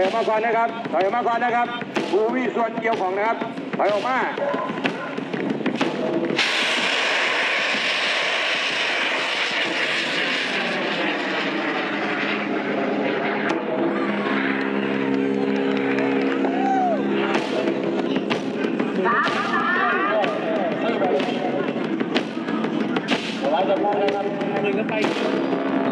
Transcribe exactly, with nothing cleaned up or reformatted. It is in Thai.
อยออกมาก่อนนะครับถอยออกมาก่อนนะครับผู้มีส่วนเกี่ยวของนะครับถอยออกมา